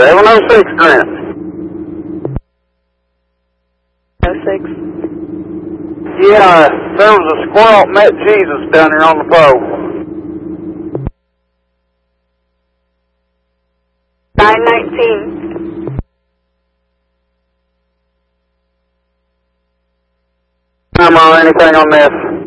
706 Grant. 06. Yeah, there was a squirrel that met Jesus down here on the pole. 919. Anything on this?